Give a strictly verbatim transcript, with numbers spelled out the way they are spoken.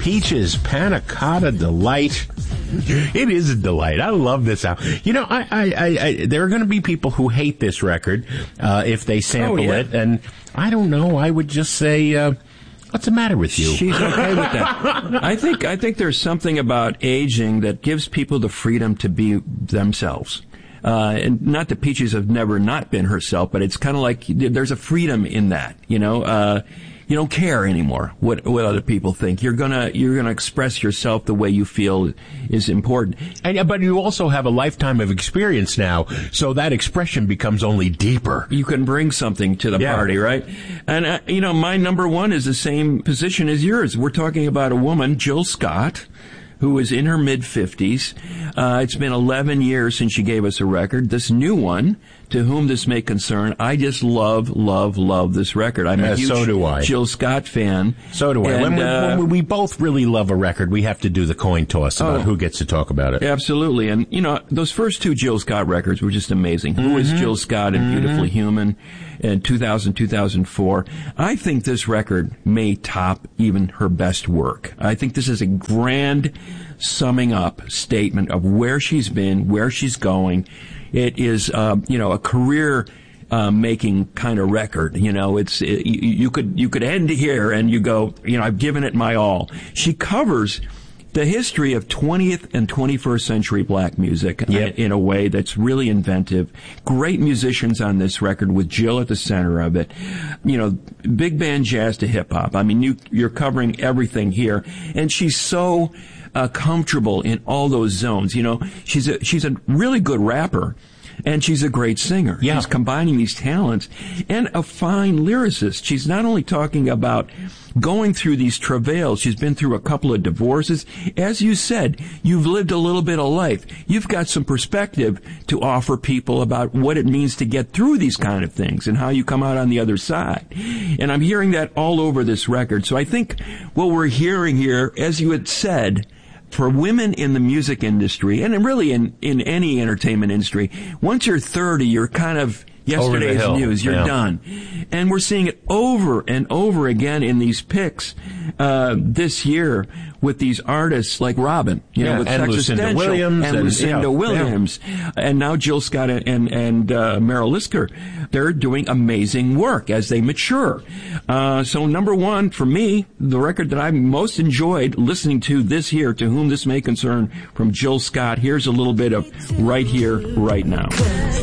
Peaches, Panna Cotta Delight. It is a delight. I love this album. You know, I, I, I, I there are going to be people who hate this record uh, if they sample oh, yeah. it, and I don't know. I would just say, uh, what's the matter with you? She's okay with that. I think I think there's something about aging that gives people the freedom to be themselves. Uh, and not that Peaches have never not been herself, but it's kind of like there's a freedom in that, you know. Uh, You don't care anymore what what other people think. You're gonna you're gonna express yourself the way you feel is important. And but you also have a lifetime of experience now, so that expression becomes only deeper. You can bring something to the yeah. party, right? And uh, you know, my number one is the same position as yours. We're talking about a woman, Jill Scott, who is in her mid-fifties. Uh, it's been eleven years since she gave us a record. This new one, To Whom This May Concern, I just love, love, love this record. I'm uh, a huge so do I. Jill Scott fan. So do I. And, when, we, uh, when we both really love a record, we have to do the coin toss about oh, who gets to talk about it. Absolutely. And, you know, those first two Jill Scott records were just amazing. Mm-hmm. Who is Jill Scott and mm-hmm. Beautifully Human in two thousand, two thousand four. I think this record may top even her best work. I think this is a grand summing up statement of where she's been, where she's going. It is, uh, you know, a career uh, making kind of record. You know, it's it, you, you could you could end here and you go, you know, I've given it my all. She covers the history of twentieth and twenty-first century black music yep. in a way that's really inventive. Great musicians on this record with Jill at the center of it. You know, big band jazz to hip hop. I mean, you you're covering everything here, and she's so Uh, comfortable in all those zones. You know, she's a she's a really good rapper, and she's a great singer. Yeah. She's combining these talents, and a fine lyricist. She's not only talking about going through these travails. She's been through a couple of divorces. As you said, you've lived a little bit of life. You've got some perspective to offer people about what it means to get through these kind of things and how you come out on the other side. And I'm hearing that all over this record. So I think what we're hearing here, as you had said, for women in the music industry, and really in, in any entertainment industry, once you're thirty, you're kind of yesterday's news. You're yeah. done. And we're seeing it over and over again in these picks uh, this year with these artists like Robin, you yeah, know, with and Sex Lucinda Essential, Williams, and, and Lucinda yeah, Williams, yeah. and now Jill Scott and and, and uh, Meryl Lisker. They're doing amazing work as they mature. Uh, so number one for me, the record that I most enjoyed listening to this year, To Whom This May Concern, from Jill Scott. Here's a little bit of Right Here, Right Now.